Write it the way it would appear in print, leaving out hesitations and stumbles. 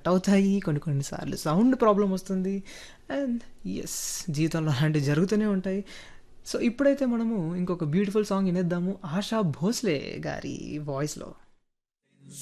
Cut అవుతాయి, కొన్ని కొన్ని సార్లు సౌండ్ ప్రాబ్లం వస్తుంది. అండ్ యెస్, జీవితంలో అలాంటివి జరుగుతూనే ఉంటాయి. సో, ఇప్పుడైతే మనము ఇంకొక బ్యూటిఫుల్ సాంగ్ వినేద్దాము 'ఆషా భోస్లే' గారి వాయిస్‌లో.